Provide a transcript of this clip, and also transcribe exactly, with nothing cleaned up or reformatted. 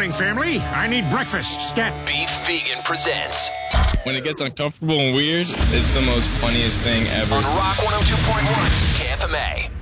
morning, family. I need breakfast. Scat. Beef Vegan presents. When it gets uncomfortable and weird, it's the most funniest thing ever. On Rock one oh two point one, K F M A.